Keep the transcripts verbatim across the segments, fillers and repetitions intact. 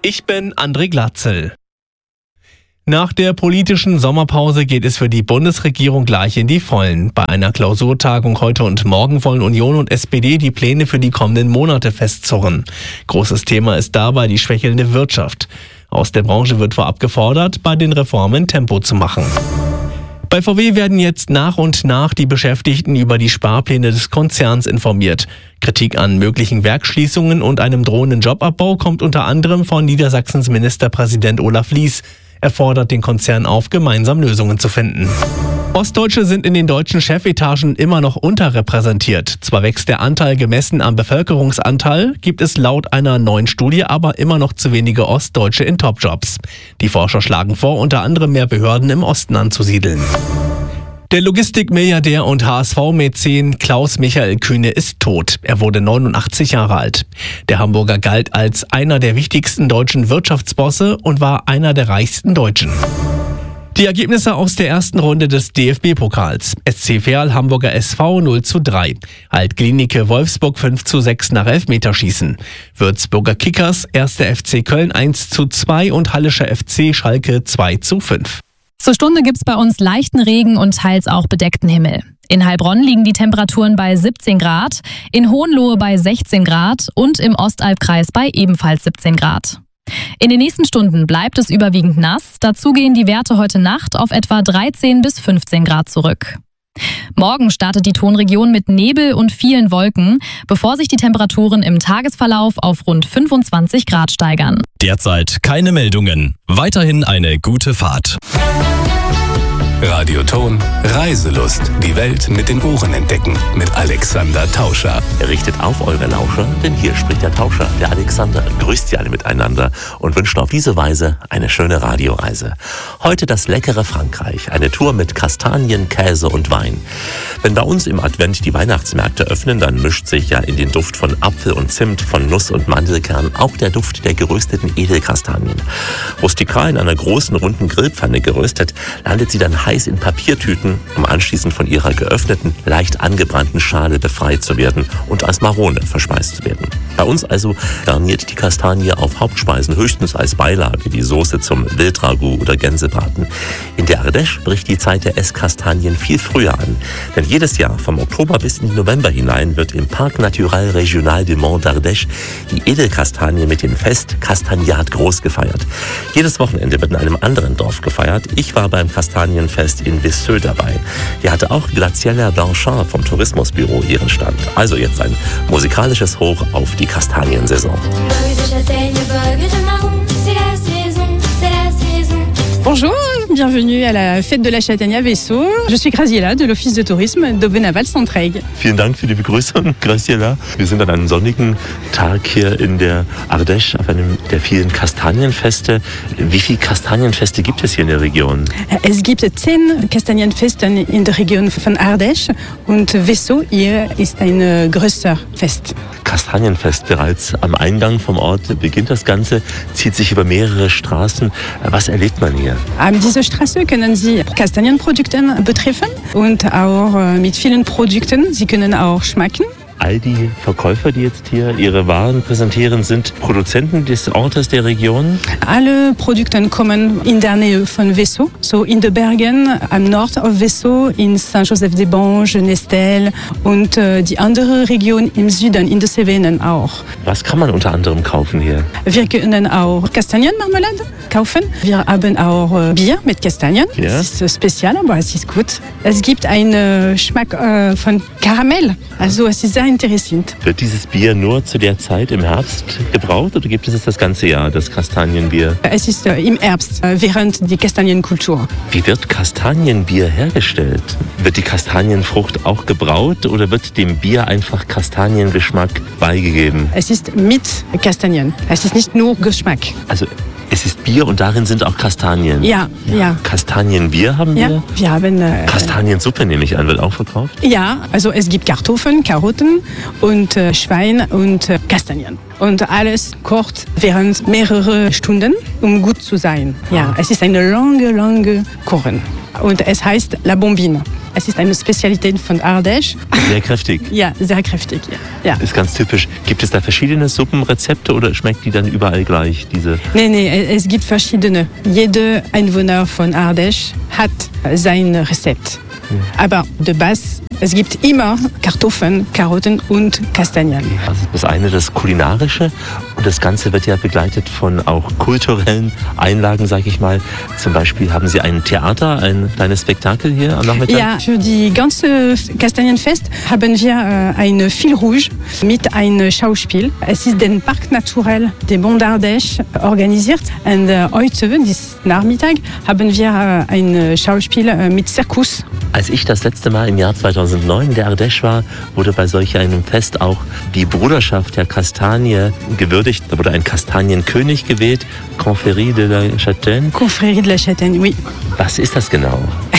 Ich bin André Glatzel. Nach der politischen Sommerpause geht es für die Bundesregierung gleich in die Vollen. Bei einer Klausurtagung heute und morgen wollen Union und S P D die Pläne für die kommenden Monate festzurren. Großes Thema ist dabei die schwächelnde Wirtschaft. Aus der Branche wird vorab gefordert, bei den Reformen Tempo zu machen. Bei V W werden jetzt nach und nach die Beschäftigten über die Sparpläne des Konzerns informiert. Kritik an möglichen Werksschließungen und einem drohenden Jobabbau kommt unter anderem von Niedersachsens Ministerpräsident Olaf Lies. Er fordert den Konzern auf, gemeinsam Lösungen zu finden. Ostdeutsche sind in den deutschen Chefetagen immer noch unterrepräsentiert. Zwar wächst der Anteil gemessen am Bevölkerungsanteil, gibt es laut einer neuen Studie aber immer noch zu wenige Ostdeutsche in Topjobs. Die Forscher schlagen vor, unter anderem mehr Behörden im Osten anzusiedeln. Der Logistikmilliardär und H S V-Mäzen Klaus-Michael Kühne ist tot. Er wurde neunundachtzig Jahre alt. Der Hamburger galt als einer der wichtigsten deutschen Wirtschaftsbosse und war einer der reichsten Deutschen. Die Ergebnisse aus der ersten Runde des D F B-Pokals. S C Verl Hamburger S V null zu drei. Alt-Klinike Wolfsburg fünf zu sechs nach Elfmeterschießen. Würzburger Kickers erster F C Köln eins zu zwei und Hallischer F C Schalke zwei zu fünf. Zur Stunde gibt's bei uns leichten Regen und teils auch bedeckten Himmel. In Heilbronn liegen die Temperaturen bei siebzehn Grad, in Hohenlohe bei sechzehn Grad und im Ostalbkreis bei ebenfalls siebzehn Grad. In den nächsten Stunden bleibt es überwiegend nass. Dazu gehen die Werte heute Nacht auf etwa dreizehn bis fünfzehn Grad zurück. Morgen startet die Tonregion mit Nebel und vielen Wolken, bevor sich die Temperaturen im Tagesverlauf auf rund fünfundzwanzig Grad steigern. Derzeit keine Meldungen. Weiterhin eine gute Fahrt. Radioton Reiselust. Die Welt mit den Ohren entdecken. Mit Alexander Tauscher. Er richtet auf eure Lauscher, denn hier spricht der Tauscher, der Alexander. Grüßt sie alle miteinander und wünscht auf diese Weise eine schöne Radioreise. Heute das leckere Frankreich. Eine Tour mit Kastanien, Käse und Wein. Wenn bei uns im Advent die Weihnachtsmärkte öffnen, dann mischt sich ja in den Duft von Apfel und Zimt, von Nuss und Mandelkern auch der Duft der gerösteten Edelkastanien. Rustikal in einer großen, runden Grillpfanne geröstet, landet sie dann heiß in Papiertüten, um anschließend von ihrer geöffneten, leicht angebrannten Schale befreit zu werden und als Marone verspeist zu werden. Bei uns also garniert die Kastanie auf Hauptspeisen höchstens als Beilage die Soße zum Wildragout oder Gänsebraten. In der Ardèche bricht die Zeit der Esskastanien viel früher an, denn jedes Jahr vom Oktober bis in den November hinein wird im Parc Naturel Régional du Mont d'Ardèche die Edelkastanie mit dem Fest Castagnat groß gefeiert. Jedes Wochenende wird in einem anderen Dorf gefeiert. Ich war beim Kastanienfest in Visseux dabei. Hier hatte auch Graziella Blanchard vom Tourismusbüro ihren Stand. Also jetzt ein musikalisches Hoch auf die Kastaniensaison. Bonjour, bienvenue à la fête de la Châtaigne à Vissaux. Je suis Graziella de l'Office de Tourisme d'Aubenaval-Centraigues. Vielen Dank für die Begrüßung, Graziella. Wir sind an einem sonnigen Tag hier in der Ardèche auf einem der vielen Kastanienfeste. Wie viele Kastanienfeste gibt es hier in der Region? Es gibt zehn Kastanienfeste in der Region von Ardèche und Vissaux hier ist ein größer Fest. Kastanienfest bereits am Eingang vom Ort beginnt das Ganze, zieht sich über mehrere Straßen. Was erlebt man hier? An dieser Straße können Sie Kastanienprodukte betreffen und auch mit vielen Produkten. Sie können auch schmecken. All die Verkäufer, die jetzt hier ihre Waren präsentieren, sind Produzenten des Ortes, der Region? Alle Produkte kommen in der Nähe von Vissaux, so in den Bergen am Nord auf Vissaux, in Saint-Joseph-des-Banges, Nestel und äh, die andere Region im Süden, in den Cevennen auch. Was kann man unter anderem kaufen hier? Wir können auch Kastanienmarmelade kaufen. Wir haben auch äh, Bier mit Kastanien. Ja. Das ist äh, speziell, aber es ist gut. Es gibt einen Geschmack äh, von Karamell, also es ist sehr interessant. Wird dieses Bier nur zu der Zeit im Herbst gebraut oder gibt es das ganze Jahr, das Kastanienbier? Es ist äh, im Herbst, äh, während der Kastanienkultur. Wie wird Kastanienbier hergestellt? Wird die Kastanienfrucht auch gebraut oder wird dem Bier einfach Kastaniengeschmack beigegeben? Es ist mit Kastanien. Es ist nicht nur Geschmack. Also es ist Bier und darin sind auch Kastanien. Ja, ja. Kastanienbier haben wir? Ja, wir haben... Äh, Kastaniensuppe nehme ich an, wird auch verkauft? Ja, also es gibt Kartoffeln, Karotten und äh, Schwein und äh, Kastanien. Und alles kocht während mehrerer Stunden, um gut zu sein. Ja, es ist eine lange, lange Kochen. und es heißt La Bombine. Es ist eine Spezialität von Ardèche. Sehr kräftig. Ja, sehr kräftig. Ja. Ist ganz typisch. Gibt es da verschiedene Suppenrezepte oder schmeckt die dann überall gleich, diese? Nee, nee, es gibt verschiedene. Jeder Einwohner von Ardèche hat sein Rezept. Hm. Aber de base, es gibt immer Kartoffeln, Karotten und Kastanien. Das ist das eine, das Kulinarische. Und das Ganze wird ja begleitet von auch kulturellen Einlagen, sage ich mal. Zum Beispiel haben Sie ein Theater, ein kleines Spektakel hier am Nachmittag? Ja, für die ganze Kastanienfest haben wir ein Fil Rouge mit einem Schauspiel. Es ist den Park Naturel des Monts d'Ardèche organisiert. Und heute, diesen Nachmittag, haben wir ein Schauspiel mit Zirkus. Als ich das letzte Mal im Jahr zweitausendneun in der Ardèche war, wurde bei solch einem Fest auch die Bruderschaft der Kastanie gewürdigt. Da wurde ein Kastanienkönig gewählt, Confrérie de la Châtaigne. Confrérie de la Châtaigne, oui. Was ist das genau?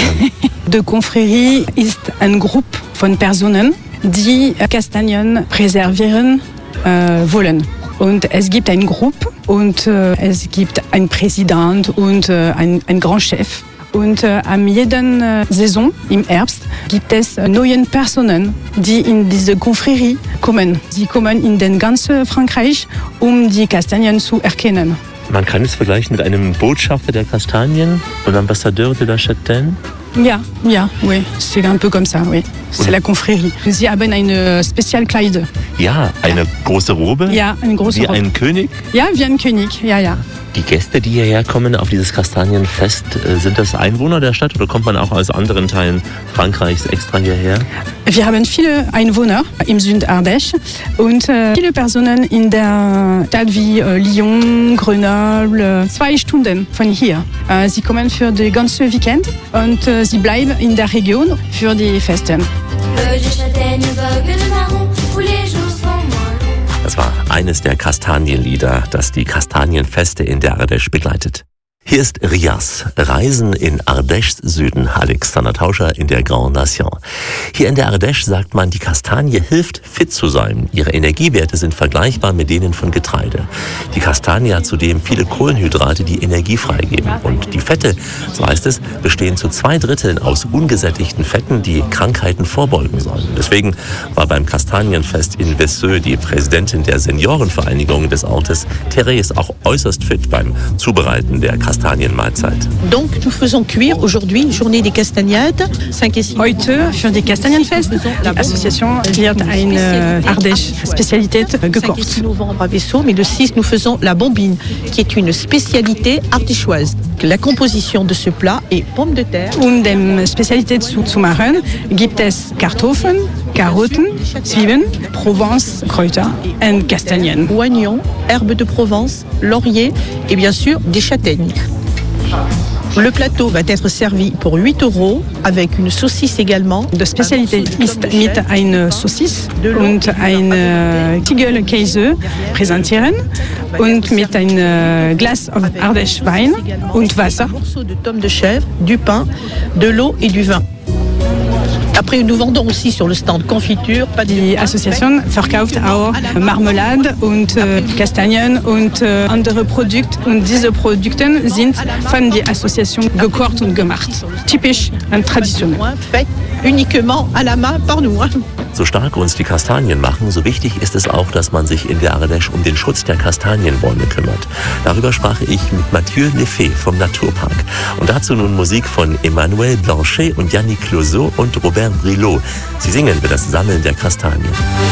Die Confrérie ist ein Gruppe von Personen, die Kastanien präservieren äh, wollen. Und es gibt eine Gruppe und äh, es gibt einen Präsident und äh, einen, einen Grand Chef. Und äh, an jeder äh, Saison im Herbst gibt es äh, neue Personen, die in diese Confrérie kommen. Sie kommen in den ganzen Frankreich, um die Kastanien zu erkennen. Man kann es vergleichen mit einem Botschafter der Kastanien und Ambassadeur de la Châtaigne. Ja, ja, oui, c'est un peu comme ça, oui. C'est la Confrérie. Sie haben eine Spezialkleide. Ja, eine große Robe? Ja, eine große Wie Robe. ein König? Ja, wie ein König, ja, ja. Die Gäste, die hierher kommen auf dieses Kastanienfest, sind das Einwohner der Stadt oder kommt man auch aus anderen Teilen Frankreichs extra hierher? Wir haben viele Einwohner im Süd Ardèche und äh, viele Personen in der Stadt wie äh, Lyon, Grenoble, zwei Stunden von hier. Äh, sie kommen für das ganze Weekend und äh, sie bleiben in der Region für die Festen. Das war eines der Kastanienlieder, das die Kastanienfeste in der Ardèche begleitet. Hier ist Rias, Reisen in Ardèches Süden, Alexander Tauscher in der Grande Nation. Hier in der Ardèche sagt man, die Kastanie hilft, fit zu sein. Ihre Energiewerte sind vergleichbar mit denen von Getreide. Die Kastanie hat zudem viele Kohlenhydrate, die Energie freigeben. Und die Fette, so heißt es, bestehen zu zwei Dritteln aus ungesättigten Fetten, die Krankheiten vorbeugen sollen. Deswegen war beim Kastanienfest in Vaisseux die Präsidentin der Seniorenvereinigung des Ortes, Therese, auch äußerst fit beim Zubereiten der Kastanienmahlzeit. Donc nous faisons cuire aujourd'hui Journée des Castagnettes, cinq et six. Heute für die Kastanienfest. Die Association wird eine Ardèche-Spezialität gekocht. cinq et six novembre à Vaissaux, mais le six nous faisons la bombine, qui est une spécialité ardéchoise. La composition de ce plat est pommes de terre. Um die Spezialität zu, zu machen, gibt es Kartoffeln, Karotten, Zwiebeln, Provence, Kräuter und Kastanien. Oignons, herbes de Provence, laurier et bien sûr des châtaignes. Le plateau va être servi pour huit euros avec une saucisse également. Die Spezialität ist mit einer Saucisse und einem Tiegel-Käse präsentieren und mit einem Glas Ardèche Wein und Wasser. Un morceau de tome de chèvre, du pain, de l'eau et du vin. Après, nous vendons aussi sur le stand Confiture. Die Association verkauft auch Marmelade und äh, Kastanien und äh, andere Produkte. Und diese Produkte sind von der Association gekocht und gemacht. Typisch und traditionell. Fait uniquement à la main par nous. So stark uns die Kastanien machen, so wichtig ist es auch, dass man sich in der Ardèche um den Schutz der Kastanienbäume kümmert. Darüber sprach ich mit Mathieu Lefebvre vom Naturpark. Und dazu nun Musik von Emmanuel Blanchet und Yannick Clouzot und Robert Brilot. Sie singen über das Sammeln der Kastanien.